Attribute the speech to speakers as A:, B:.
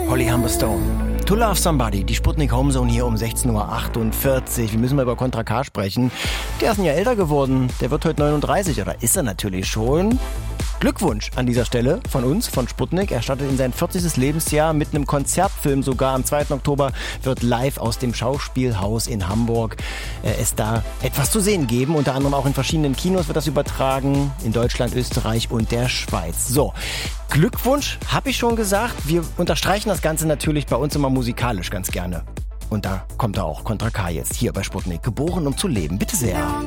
A: Holly Humberstone. To Love Somebody, die Sputnik Homezone hier um 16.48 Uhr. Wir müssen mal über Contra K sprechen. Der ist ein Jahr älter geworden. Der wird heute 39, oder ist er natürlich schon. Glückwunsch an dieser Stelle von uns, von Sputnik. Er startet in sein 40. Lebensjahr mit einem Konzertfilm sogar. Am 2. Oktober wird live aus dem Schauspielhaus in Hamburg es da etwas zu sehen geben. Unter anderem auch in verschiedenen Kinos wird das übertragen. In Deutschland, Österreich und der Schweiz. So, Glückwunsch, habe ich schon gesagt. Wir unterstreichen das Ganze natürlich bei uns immer musikalisch ganz gerne. Und da kommt er auch, Contra K jetzt, hier bei Sputnik. Geboren, um zu leben. Bitte sehr.